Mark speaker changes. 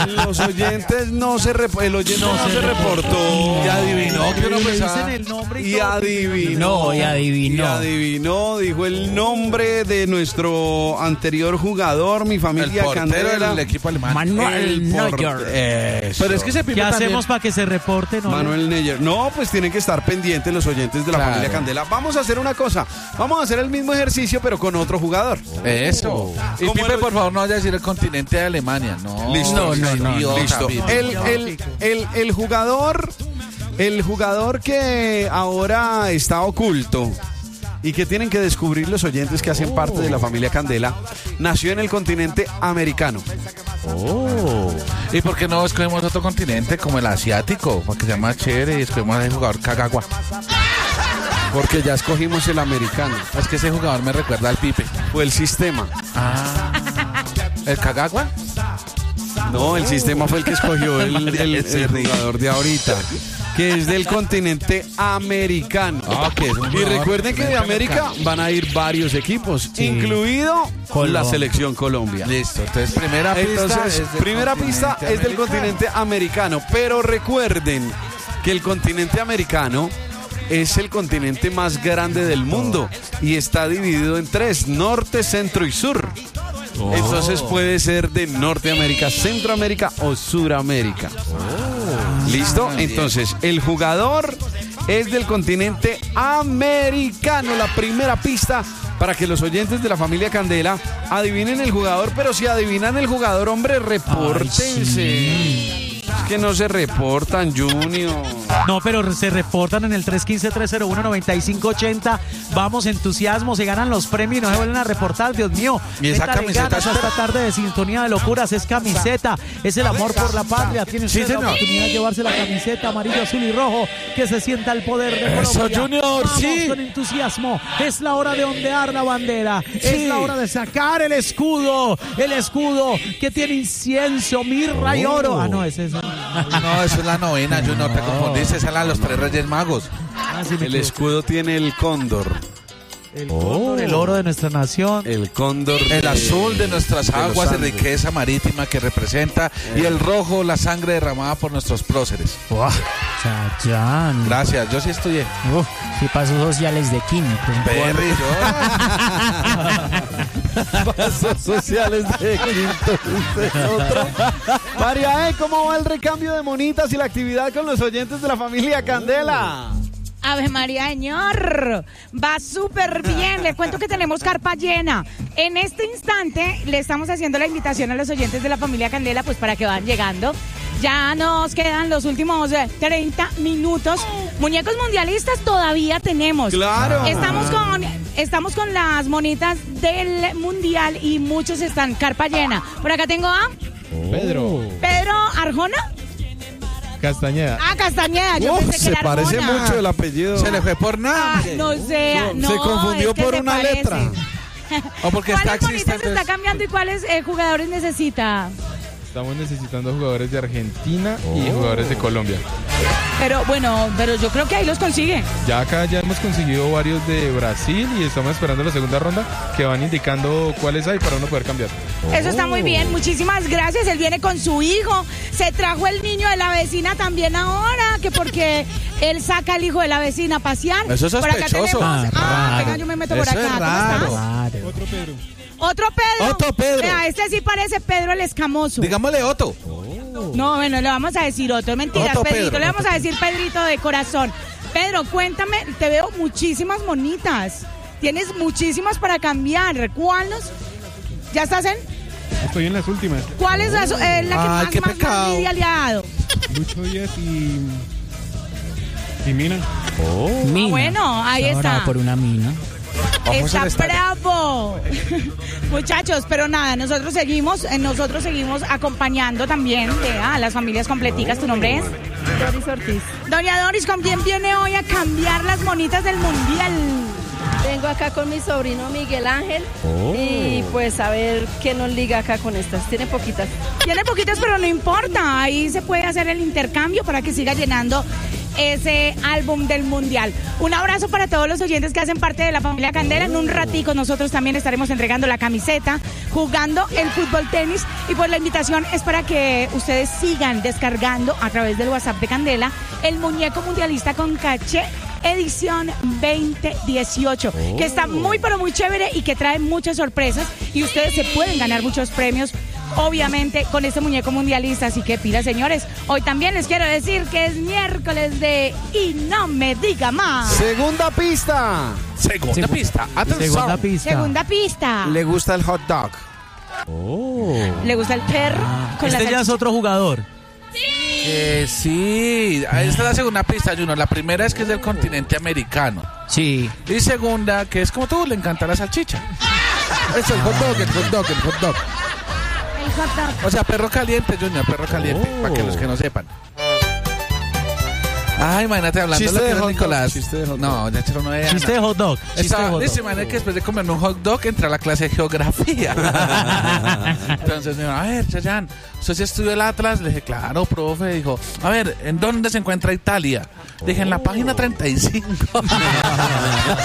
Speaker 1: Los oyentes no se reportó. El oyente no se reportó.
Speaker 2: Y adivinó que uno
Speaker 3: dicen el nombre
Speaker 1: y adivinó.
Speaker 3: Y
Speaker 1: adivinó, dijo el nombre de nuestro anterior jugador, mi familia
Speaker 2: el portero
Speaker 1: Candela.
Speaker 2: del equipo alemán.
Speaker 3: Manuel Neuer.
Speaker 2: Pero es que ese
Speaker 3: ¿Qué hacemos para que se reporte?
Speaker 1: Manuel Neuer. No, pues tienen que estar pendientes los oyentes de la familia Candela. Vamos a hacer una cosa. Vamos a hacer el mismo ejercicio, pero con otro jugador.
Speaker 2: Eso. Y Pipe, por favor, no vaya a decir el continente de Alemania. No.
Speaker 1: Listo.
Speaker 2: Listo.
Speaker 1: El jugador que ahora está oculto y que tienen que descubrir los oyentes que hacen parte de la familia Candela, nació en el continente americano.
Speaker 2: ¿Y por qué no escogemos otro continente como el asiático? Para que sea más chévere y escogemos al jugador Kagawa.
Speaker 1: Porque ya escogimos el americano.
Speaker 2: Es que ese jugador me recuerda al Pipe.
Speaker 1: Fue el sistema.
Speaker 2: ¿El Kagawa?
Speaker 1: No, el sistema fue el que escogió el jugador de ahorita, que es del continente americano. Y recuerden que de América van a ir varios equipos, incluido la selección Colombia.
Speaker 2: Listo, entonces
Speaker 1: primera pista es del continente americano, pero recuerden que el continente americano es el continente más grande del mundo y está dividido en 3, norte, centro y sur. Entonces puede ser de Norteamérica, Centroamérica o Suramérica. ¿Listo? Entonces, el jugador es del continente americano. La primera pista para que los oyentes de la familia Candela adivinen el jugador, pero si adivinan el jugador, hombre, repórtense. Es que no se reportan, Junior.
Speaker 3: No, pero se reportan en el 315-301-9580. Vamos, entusiasmo, se ganan los premios y no se vuelven a reportar, Dios mío.
Speaker 2: Y esa camiseta
Speaker 3: esta tarde de sintonía de locuras es camiseta, es el amor por la patria. Tiene usted la oportunidad de llevarse la camiseta amarillo, azul y rojo, que se sienta el poder de Colombia.
Speaker 2: Eso, Junior,
Speaker 3: vamos
Speaker 2: sí.
Speaker 3: Con entusiasmo, es la hora de ondear la bandera, es la hora de sacar el escudo que tiene incienso, mirra y oro. Ah, no, es eso.
Speaker 2: No, eso es la novena, Junior, te confundiste, esa es la de los 3 Reyes Magos.
Speaker 1: El escudo tiene el cóndor.
Speaker 3: El cóndor, el oro de nuestra nación.
Speaker 1: El cóndor.
Speaker 2: El azul de nuestras aguas de riqueza marítima que representa. Y el rojo, la sangre derramada por nuestros próceres.
Speaker 3: Chachán.
Speaker 2: Gracias, yo sí estudié.
Speaker 3: Y pasos sociales de quinto.
Speaker 2: Perry,
Speaker 1: Pasos sociales de quinto. María, ¿cómo va el recambio de monitas y la actividad con los oyentes de la familia Candela?
Speaker 4: Ave María, señor, va súper bien. Le cuento que tenemos carpa llena. En este instante le estamos haciendo la invitación a los oyentes de la familia Candela, pues para que van llegando. Ya nos quedan los últimos 30 minutos. Muñecos mundialistas todavía tenemos.
Speaker 1: Claro.
Speaker 4: Estamos con las monitas del mundial y muchos están carpa llena. Por acá tengo a
Speaker 5: Pedro
Speaker 4: Arjona.
Speaker 5: Castañeda.
Speaker 4: Castañeda. Yo pensé que
Speaker 1: se
Speaker 4: era
Speaker 1: parece
Speaker 4: Arjona.
Speaker 1: mucho el apellido.
Speaker 2: se le fue por nada.
Speaker 4: No sé, no.
Speaker 1: Se confundió
Speaker 4: es que
Speaker 1: por
Speaker 4: se
Speaker 1: una
Speaker 4: parece.
Speaker 1: letra.
Speaker 2: O porque es
Speaker 4: ¿Cuáles
Speaker 2: taxista,
Speaker 4: bonitas está cambiando y cuáles jugadores necesita?
Speaker 5: Estamos necesitando jugadores de Argentina y jugadores de Colombia.
Speaker 4: Pero yo creo que ahí los consigue.
Speaker 5: Ya acá ya hemos conseguido varios de Brasil y estamos esperando la segunda ronda que van indicando cuáles hay para uno poder cambiar.
Speaker 4: Eso está muy bien, muchísimas gracias. Él viene con su hijo, se trajo el niño de la vecina también ahora, que porque él saca al hijo de la vecina a pasear.
Speaker 2: Eso es
Speaker 4: Por acá
Speaker 2: sospechoso.
Speaker 4: tenemos, venga, yo me meto por
Speaker 2: Eso
Speaker 4: acá.
Speaker 2: es
Speaker 4: ¿Cómo
Speaker 2: raro.
Speaker 4: estás?
Speaker 5: Otro Pedro.
Speaker 4: Otro Pedro.
Speaker 2: Pedro.
Speaker 4: Vea, este sí parece Pedro el Escamoso.
Speaker 2: Digámosle Otto.
Speaker 4: No, bueno, le vamos a decir Otto, mentira,
Speaker 2: Otto
Speaker 4: Pedrito,
Speaker 2: Pedro.
Speaker 4: le vamos a decir Pedrito de corazón. Pedro, cuéntame, te veo muchísimas monitas. Tienes muchísimas para cambiar. ¿Cuáles? ¿Ya estás en?
Speaker 5: Estoy en las últimas.
Speaker 4: ¿Cuál es la que
Speaker 2: qué
Speaker 4: más
Speaker 2: pecado.
Speaker 4: envidia le ha dado?
Speaker 5: Lucho Díaz y Mina.
Speaker 3: Mina.
Speaker 4: Bueno, ahí está.
Speaker 3: Por una mina.
Speaker 4: Está
Speaker 2: al estadio.
Speaker 4: bravo. Muchachos, pero nada, nosotros seguimos acompañando también a las familias completicas. ¿Tu nombre es?
Speaker 6: Doris Ortiz.
Speaker 4: Doña Doris, ¿con quién viene hoy a cambiar las monitas del mundial?
Speaker 6: Vengo acá con mi sobrino Miguel Ángel y pues a ver qué nos liga acá con estas. Tiene poquitas.
Speaker 4: Tiene poquitas, pero no importa. Ahí se puede hacer el intercambio para que siga llenando ese álbum del Mundial. Un abrazo para todos los oyentes que hacen parte de la familia Candela. En un ratico nosotros también estaremos entregando la camiseta, jugando el fútbol tenis, y pues la invitación es para que ustedes sigan descargando a través del WhatsApp de Candela el muñeco mundialista con caché edición 2018, que está muy pero muy chévere y que trae muchas sorpresas, y ustedes se pueden ganar muchos premios, obviamente, con este muñeco mundialista. Así que pila, señores. Hoy también les quiero decir que es miércoles de Y no me diga más.
Speaker 1: Segunda pista.
Speaker 2: Segunda pista. Atención.
Speaker 3: Segunda pista.
Speaker 4: Segunda pista.
Speaker 1: Le gusta el hot dog.
Speaker 4: ¿Le gusta el perro? Con la
Speaker 3: Este ya es
Speaker 4: salchicha?
Speaker 3: otro jugador.
Speaker 2: Sí, esta es la segunda pista, Junior. La primera es que es del continente americano.
Speaker 3: Sí.
Speaker 2: Y segunda, que es como tú, le encanta la salchicha. Es el hot dog, el hot dog, el hot dog.
Speaker 4: El hot dog.
Speaker 2: O sea, perro caliente, Junior, perro caliente, para que los que no sepan. Ay, imagínate hablando
Speaker 1: Chiste
Speaker 2: de lo
Speaker 1: de
Speaker 2: que es
Speaker 1: hot dog,
Speaker 2: Nicolás.
Speaker 1: chiste de hot
Speaker 2: No, ya no es.
Speaker 3: Chiste de hot dog. Chiste de
Speaker 2: Estaba,
Speaker 3: hot
Speaker 2: dice,
Speaker 3: dog.
Speaker 2: imagínate que después de comer un hot dog entra a la clase de geografía. Entonces me dijo, a ver, Chayanne, ¿usted sí estudió el Atlas? Le dije, claro, profe. Dijo, a ver, ¿en dónde se encuentra Italia? Dije, en la página 35.